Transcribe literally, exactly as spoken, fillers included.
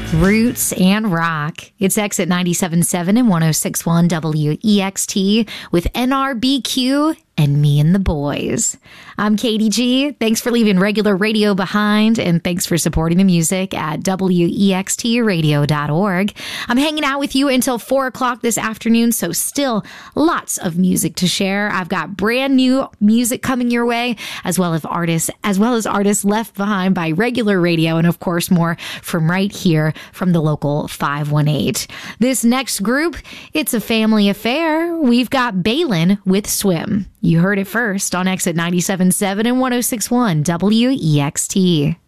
Roots and rock. It's Exit ninety-seven point seven and one oh six point one W E X T with N R B Q and Me and the Boys. I'm Katie G. Thanks for leaving regular radio behind, and thanks for supporting the music at W E X T radio dot org. I'm hanging out with you until four o'clock this afternoon, so still lots of music to share. I've got brand new music coming your way, as well as artists, as well as artists left behind by regular radio, and of course more from right here from the local five one eight. This next group, it's a family affair. We've got Balin with Swim. You heard it first on Exit ninety-seven point seven and one oh six point one W E X T.